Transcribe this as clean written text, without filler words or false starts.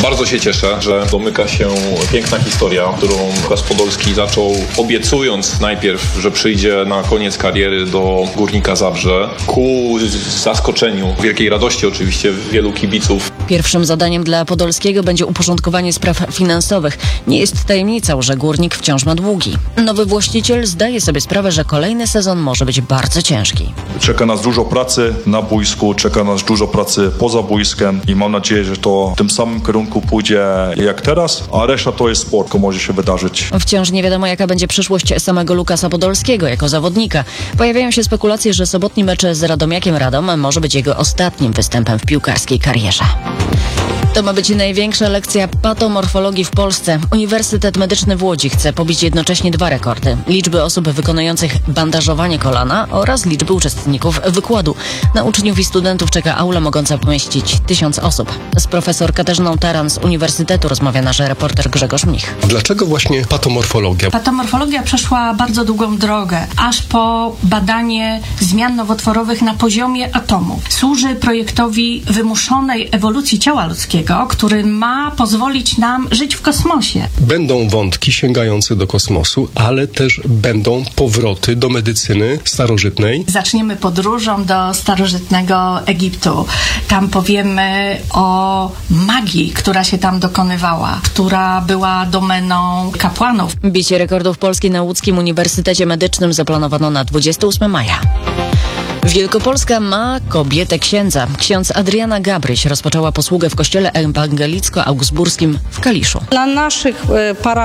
Bardzo się cieszę, że domyka się piękna historia, którą Łukasz Podolski zaczął obiecując najpierw, że przyjdzie na koniec kariery do Górnika Zabrze. Ku zaskoczeniu, wielkiej radości oczywiście wielu kibiców. Pierwszym zadaniem dla Podolskiego będzie uporządkowanie spraw finansowych. Nie jest tajemnicą, że Górnik wciąż ma długi. Nowy właściciel zdaje sobie sprawę, że kolejny sezon może być bardzo ciężki. Czeka nas dużo pracy na boisku, czeka nas dużo pracy poza boiskiem i mam nadzieję, że to w tym samym kierunku pójdzie jak teraz, a reszta to jest sport, to może się wydarzyć. Wciąż nie wiadomo, jaka będzie przyszłość samego Łukasza Podolskiego jako zawodnika. Pojawiają się spekulacje, że sobotni mecz z Radomiakiem Radom może być jego ostatnim występem w piłkarskiej karierze. To ma być największa lekcja patomorfologii w Polsce. Uniwersytet Medyczny w Łodzi chce pobić jednocześnie 2 rekordy. Liczby osób wykonujących bandażowanie kolana oraz liczby uczestników wykładu. Na uczniów i studentów czeka aula mogąca pomieścić 1000 osób. Z profesor Katarzyną Taran z Uniwersytetu rozmawia nasz reporter Grzegorz Mnich. Dlaczego właśnie patomorfologia? Patomorfologia przeszła bardzo długą drogę, aż po badanie zmian nowotworowych na poziomie atomu. Służy projektowi wymuszonej ewolucji ciała ludzkiego, który ma pozwolić nam żyć w kosmosie. Będą wątki sięgające do kosmosu, ale też będą powroty do medycyny starożytnej. Zaczniemy podróżą do starożytnego Egiptu. Tam powiemy o magii, która się tam dokonywała, która była domeną kapłanów. Bicie rekordów Polski na Łódzkim Uniwersytecie Medycznym zaplanowano na 28 maja. Wielkopolska ma kobietę księdza. Ksiądz Adriana Gabryś rozpoczęła posługę w kościele ewangelicko-augsburskim w Kaliszu. Dla naszych